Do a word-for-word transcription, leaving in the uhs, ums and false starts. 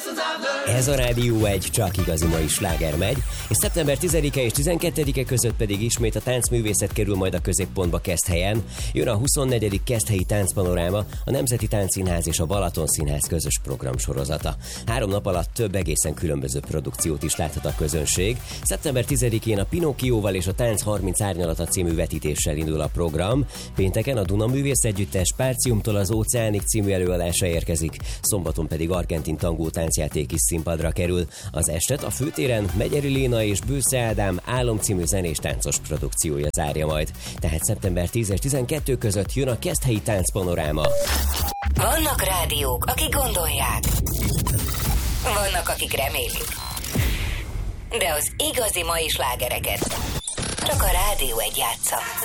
Ez a Rádió egy csak igazi mai sláger megy, és szeptember tizedike és tizenkettedike között pedig ismét a táncművészet kerül majd a középpontba Keszthelyen. Jön a huszonnegyedik Keszthelyi Táncpanoráma, a Nemzeti Táncszínház és a Balaton Színház közös programsorozata. Három nap alatt több egészen különböző produkciót is láthat a közönség. szeptember tizedikén a Pinokkióval és a Tánc harminc árnyalata című vetítéssel indul a program. Pénteken a Duna Művész Együttes Párciumtól az Óceánig című előadása érkezik, szombaton pedig argentin tangó táncjáték is színpadra kerül. Az estet a főtéren Megyeri Léna és Bősze Ádám Álom című zenés táncos produkciója zárja majd. Tehát szeptember tíz és tizenkettő között jön a Keszthelyi Táncpanoráma. Vannak rádiók, akik gondolják. Vannak, akik remélik. De az igazi mai slágereket csak a Rádió egy játsza.